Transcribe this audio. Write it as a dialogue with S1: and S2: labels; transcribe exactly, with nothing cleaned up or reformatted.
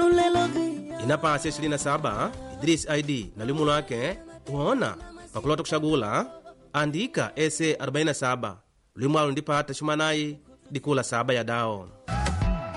S1: inapasi ishirini na saba Idris Id na limu lake uona pakulota kushagula andika ese arobaini na saba limu alu ndipata shumanayi dikula saba ya dao.